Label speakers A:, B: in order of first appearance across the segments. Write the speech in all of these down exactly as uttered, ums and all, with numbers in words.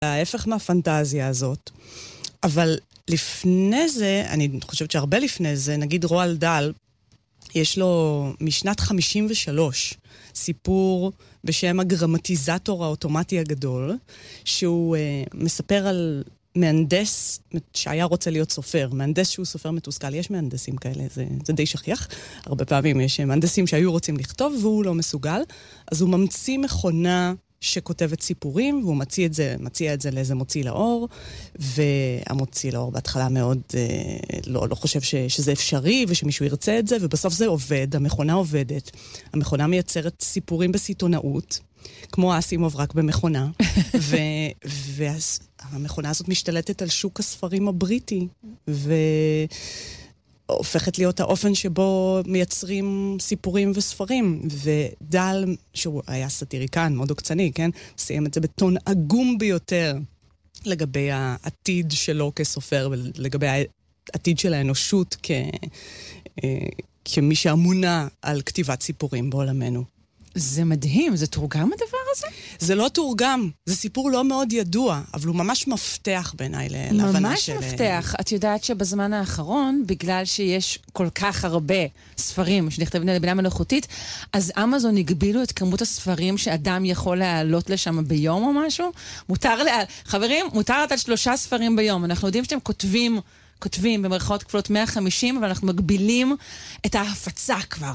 A: ההפך מהפנטזיה הזאת. אבל לפני זה, אני חושבת שהרבה לפני זה, נגיד רועל דל, יש לו משנת חמישים ושלוש סיפור בשם הגרמטיזטור האוטומטי הגדול, שהוא uh, מספר על מהנדס שהיה רוצה להיות סופר, מהנדס שהוא סופר מתוסכל. יש מהנדסים כאלה, זה, זה די שכיח. הרבה פעמים יש מהנדסים שהיו רוצים לכתוב והוא לא מסוגל, אז הוא ממציא מכונה שכותבת סיפורים, והוא מציע את זה, מציע את זה לאיזה מוציא לאור, והמוציא לאור בהתחלה מאוד אה, לא, לא חושב ש, שזה אפשרי, ושמישהו ירצה את זה, ובסוף זה עובד, המכונה עובדת. המכונה מייצרת סיפורים בסיטונאות, כמו אסימוב רק במכונה, ו, והמכונה הזאת משתלטת על שוק הספרים הבריטי, ו... הופכת להיות האופן שבו מייצרים סיפורים וספרים. ודל, שהוא היה סטיריקן, מאוד עוקצני, כן? סיים את זה בטון עגום ביותר לגבי העתיד שלו כסופר, ולגבי העתיד של האנושות כ... כמי שאמונה על כתיבת סיפורים בעולמנו.
B: זה מדהים, זה תורגם הדבר הזה?
A: זה לא תורגם, זה סיפור לא מאוד ידוע, אבל הוא ממש מפתח בעיניי להבנה של...
B: ממש מפתח. את יודעת שבזמן האחרון, בגלל שיש כל כך הרבה ספרים שנכתבים על בינה מלאכותית, אז אמזון הגבילו את כמות הספרים שאדם יכול להעלות לשם ביום או משהו? מותר לה... חברים, מותר לתת שלושה ספרים ביום. אנחנו יודעים שאתם כותבים, כותבים במרכאות כפולות מאה וחמישים, אבל אנחנו מגבילים את ההפצה כבר.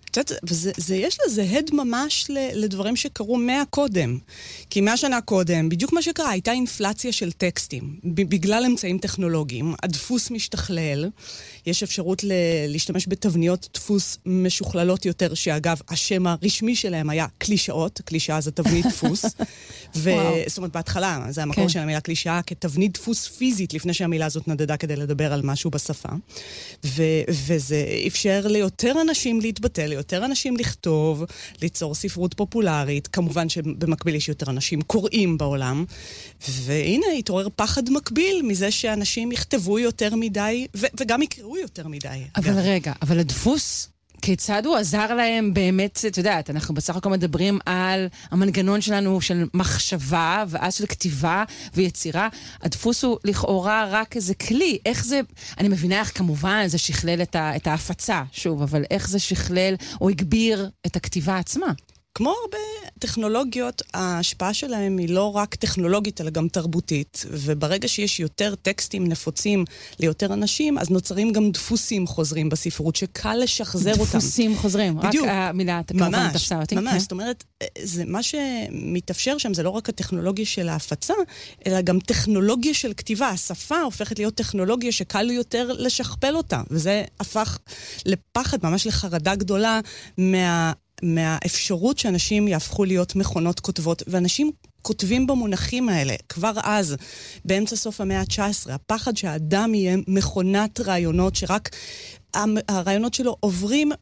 A: וזה, זה, יש לזה הד ממש לדברים שקרו מהקודם. כי מהשנה קודם, בדיוק מה שקרה, הייתה אינפלציה של טקסטים. בגלל אמצעים טכנולוגיים, הדפוס משתכלל, יש אפשרות ל- להשתמש בתבניות דפוס משוכללות יותר, שאגב, השם הרשמי שלהם היה קלישאות, קלישאה זה תבנית דפוס. ו- זאת אומרת, בהתחלה, זה המקור כן. של המילה קלישאה, כתבנית דפוס פיזית, לפני שהמילה הזאת נדדה כדי לדבר על משהו בשפה. ו- וזה אפשר ליותר אנשים להתבטא, יותר אנשים לכתוב, ליצור ספרות פופולרית, כמובן שבמקביל יש יותר אנשים קוראים בעולם, והנה התעורר פחד מקביל מזה שאנשים יכתבו יותר מדי, ו- וגם יקראו יותר מדי.
B: אבל
A: גם.
B: רגע, אבל הדפוס, כיצד הוא עזר להם באמת, את יודעת, אנחנו בסך הכל מדברים על המנגנון שלנו של מחשבה, ואז של כתיבה ויצירה, הדפוס הוא לכאורה רק איזה כלי, איך זה, אני מבינה איך כמובן זה שכלל את, ה, את ההפצה, שוב, אבל איך זה שכלל או הגביר את הכתיבה עצמה?
A: כמו הרבה טכנולוגיות, ההשפעה שלהם היא לא רק טכנולוגית, אלא גם תרבותית. וברגע שיש יותר טקסטים נפוצים ליותר אנשים, אז נוצרים גם דפוסים חוזרים בספרות, שקל לשחזר אותם.
B: דפוסים חוזרים, בדיוק. רק המילה כמובן תפסה אותי.
A: ממש, זאת אומרת, זה מה שמתאפשר שם, זה לא רק הטכנולוגיה של ההפצה, אלא גם טכנולוגיה של כתיבה. השפה הופכת להיות טכנולוגיה שקל יותר לשכפל אותה, וזה הפך לפחד, ממש לחרדה גדולה מה... מהאפשרות שאנשים יהפכו להיות מכונות כותבות, ואנשים כותבים במונחים האלה, כבר אז, באמצע סוף המאה ה-תשע עשרה, הפחד שהאדם יהיה מכונת רעיונות, שרק הרעיונות שלו עוברים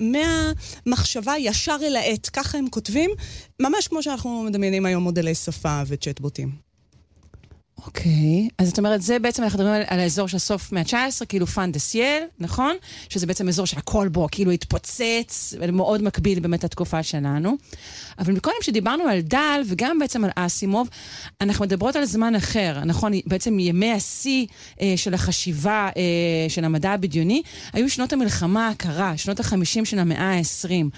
A: מהמחשבה ישר אל העט, ככה הם כותבים, ממש כמו שאנחנו מדמיינים היום מודלי שפה וצ'טבוטים.
B: אוקיי, אז זאת אומרת, זה בעצם אנחנו מדברים על, על האזור של סוף מאה ה-תשע עשרה, כאילו פן דה סייל, נכון? שזה בעצם אזור שהכל בו כאילו התפוצץ, ומאוד מקביל באמת לתקופה שלנו. אבל מקודם שדיברנו על דל, וגם בעצם על אסימוב, אנחנו מדברות על זמן אחר, נכון? בעצם ימי השיא אה, של החשיבה אה, של המדע הבדיוני, היו שנות המלחמה הקרה, שנות החמישים של המאה ה-עשרים.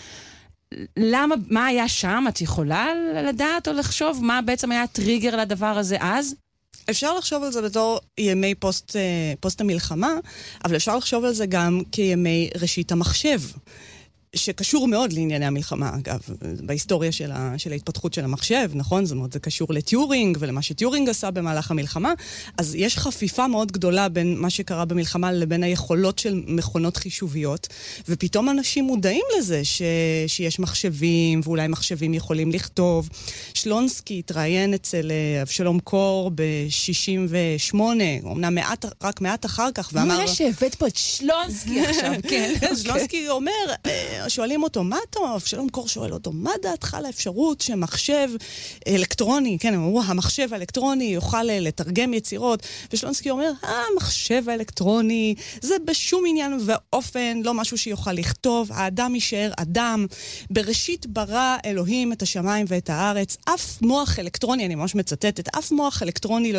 B: למה, מה היה שם? את יכולה לדעת או לחשוב מה בעצם היה הטריגר לדבר הזה אז?
A: אפשר לחשוב על זה בתור ימי פוסט, פוסט המלחמה, אבל אפשר לחשוב על זה גם כימי ראשית המחשב, שקשור מאוד לענייני המלחמה, אגב, בהיסטוריה של, ה, של ההתפתחות של המחשב, נכון? זאת אומרת, זה קשור לטיורינג ולמה שטיורינג עשה במהלך המלחמה, אז יש חפיפה מאוד גדולה בין מה שקרה במלחמה לבין היכולות של מכונות חישוביות, ופתאום אנשים מודעים לזה ש, שיש מחשבים, ואולי מחשבים יכולים לכתוב. שלונסקי התראיין אצל אבשלום קור ב-שישים ושמונה, אומנם מעט, רק מעט אחר כך, ואמר...
B: מה שהבאת פה את שלונסקי עכשיו, כן.
A: שלונסקי אומר... שואלים אותו, מה אתה? אבשלום קור שואל אותו, מה דעתך לאפשרות שמחשב אלקטרוני, כן, הם אמרו, המחשב האלקטרוני יוכל לתרגם יצירות, ושלונסקי אומר, המחשב האלקטרוני, זה בשום עניין ואופן, לא משהו שיוכל לכתוב, האדם יישאר אדם, בראשית ברא אלוהים את השמיים ואת הארץ, אף מוח אלקטרוני, אני ממש מצטטת, אף מוח אלקטרוני לא